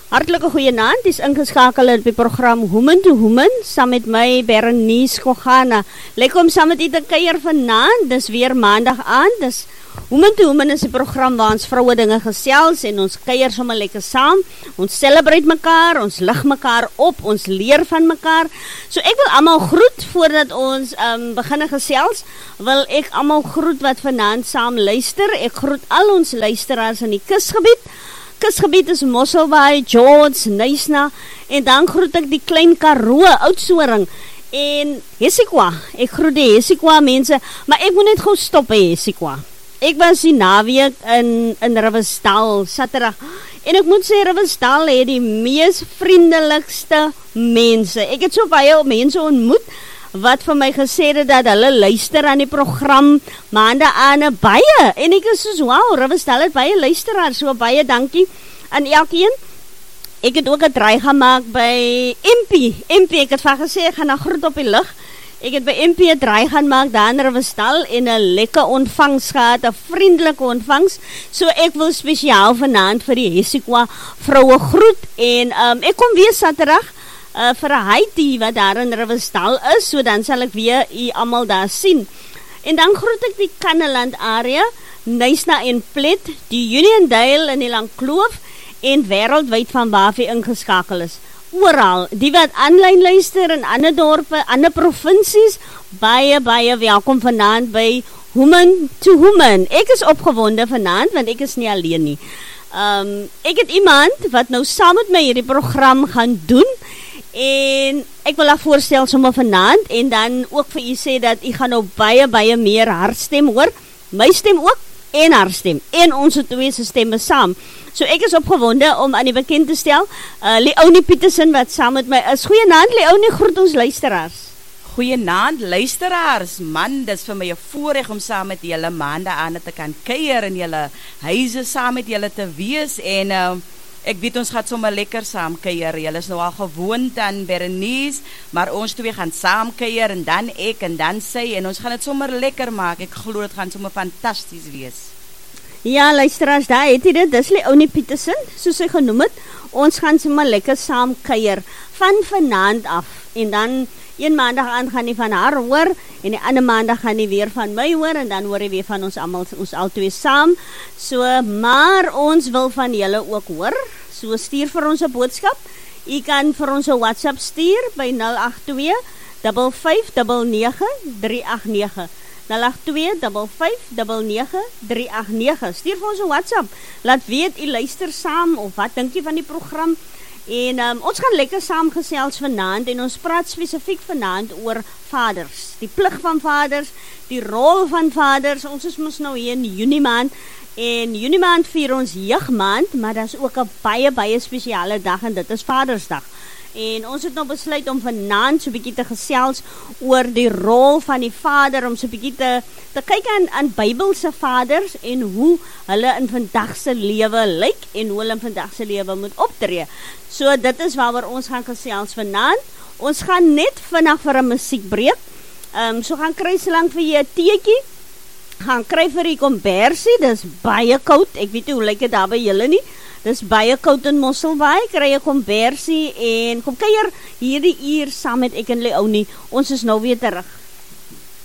Hartlike goeienaand, dis ingeskakel in die program Human to Human, saam met my Berenice Kogana. Lekker om saam met u te kuier vanaand, dis weer maandag aan, dis Human to Human is die program waar ons vroue dinge gesels en ons kuier sommer lekker saam, ons celebrate mekaar, ons lig mekaar op, ons leer van mekaar. So ek wil almal groet, voordat ons beginne gesels, wil ek almal groet wat vanaand saam luister. Ek groet al ons luisteraars in die kusgebied. Kusgebied is Mosselbaai, George, Nysna, en dan groet ek die klein Karoo, Oudtshoorn, en Hesikwa. Ek groet die Hesikwa mense, maar ek moet net gou stop by Hesikwa. Ek was die naweek in Riversdal, Saterdag, en ek moet sê, Riversdal het die mees vriendelikste mense. Ek het so baie mense ontmoet, wat vir my gesê het dat hulle luister aan die program maande aan baie, en ek is soos, wow, Riversdal het baie luisteraars, so baie dankie aan elkeen. Ek het ook 'n draai gemaak by MP, ek het van gesê, ek gaan na groet op die lig, ek het by MP 'n draai gaan maak daar in Riversdal, en 'n lekker ontvangs gehad, 'n vriendelike ontvangs, so ek wil spesiaal vanaand vir die Hesikwa vroue groet, en ek kom weer Saterdag, vir 'n Haiti wat daar in Riversdal is, so dan sal ek weer u almal daar sien. En dan groet ek die Kanneland area, Nysna en Plet, die Uniondale in die Langkloof, en wêreldwyd van waar jy ingeskakel is. Oral, die wat aanlyn luister in ander dorpe, ander provinsies, baie welkom vanaand by Human to Human. Ek is opgewonde vanaand, want ek is nie alleen nie. Ek het iemand wat nou saam met my hierdie program gaan doen, en ek wil haar voorstel sommer vanaand, en dan ook vir u sê dat u gaan nou baie meer haar stem hoor, my stem ook, en haar stem, en ons twee se stemme saam. So ek is opgewonde om aan die bekend te stel, Leonie Petersen wat saam met my is. Goeienaand Leonie, groet ons luisteraars. Goeienaand luisteraars, man, dis vir my 'n voorreg om saam met julle maande aan te kan kuier in julle huise saam met julle te wees, en ek weet ons gaan sommer lekker saam kuier. Julle is nou al gewoond aan Berenice, maar ons twee gaan saam kuier, en dan ek, en dan sy, en ons gaan dit sommer lekker maak. Ek glo dit gaan sommer fantasties wees. Ja, luisteraars, daar het jy dit, dis Leonie Petersen, soos sy genoem het. Ons gaan sommer lekker saam kuier, van vanaand af, en dan een maandag aan gaan jy van haar hoor, en die ander maandag gaan jy weer van my hoor, en dan hoor jy weer van ons almal, ons al twee saam. So, maar ons wil van julle ook hoor, so stuur vir ons 'n boodskap. Jy kan vir ons 'n WhatsApp stuur by 082 5599 389. 082 5599 389. Stuur vir ons 'n WhatsApp. Laat weet u luister saam, of wat dink jy van die program? En ons gaan lekker saam gesels vanaand, en ons praat spesifiek vanaand oor vaders, die plig van vaders, die rol van vaders. Ons is mos nou hier in Junie maand, en Junie maand vier ons jeugmaand, maar dat is ook 'n baie spesiale dag, en dit is Vadersdag. En ons het nou besluit om vanaand so 'n bietjie te gesels oor die rol van die vader, om so 'n bietjie te kyk aan Bybelse vaders, en hoe hulle in vandag se lewe lyk, en hoe hulle in vandag se lewe moet optree. So dit is waaroor ons gaan gesels vanaand. Ons gaan net vinnig vir 'n musiekbreek. So gaan kry solank vir jy 'n teetjie, gaan kry vir die kombersie, dis baie koud, ek weet nie hoe lyk dit daar by julle nie, dis baie koud in Mosselbaai, kry 'n kombersie, en kom kuier hierdie uur saam met ek en Leonie, ons is nou weer terug.